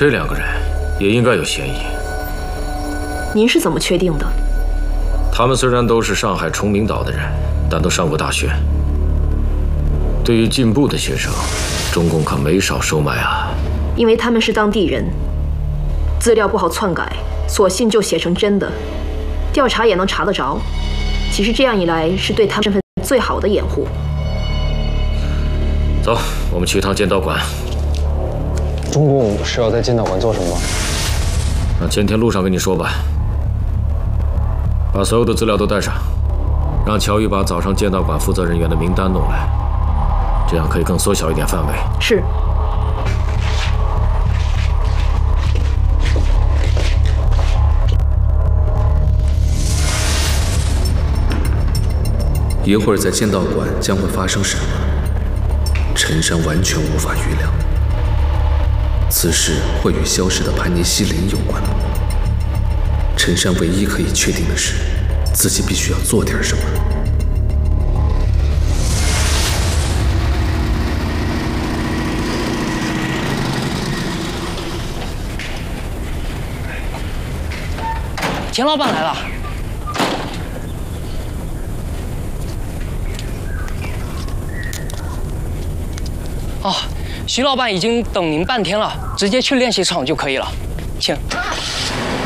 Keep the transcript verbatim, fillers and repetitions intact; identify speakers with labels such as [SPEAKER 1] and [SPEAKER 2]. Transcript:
[SPEAKER 1] 这两个人也应该有嫌疑。
[SPEAKER 2] 您是怎么确定的？
[SPEAKER 1] 他们虽然都是上海崇明岛的人，但都上过大学。对于进步的学生，中共可没少收买啊。
[SPEAKER 2] 因为他们是当地人，资料不好篡改，索性就写成真的，调查也能查得着。其实这样一来，是对他们身份最好的掩护。
[SPEAKER 1] 走，我们去一趟剑道馆。
[SPEAKER 3] 中共是要在剑道馆做什么？
[SPEAKER 1] 让前天路上跟你说吧。把所有的资料都带上，让乔玉把早上剑道馆负责人员的名单弄来，这样可以更缩小一点范围。
[SPEAKER 2] 是。
[SPEAKER 4] 一会儿在剑道馆将会发生什么，陈山完全无法预料。此事会与消失的盘尼西林有关吗？陈山唯一可以确定的是，自己必须要做点什么。
[SPEAKER 5] 钱老板来了。哦，徐老板已经等您半天了，直接去练习场就可以了，请。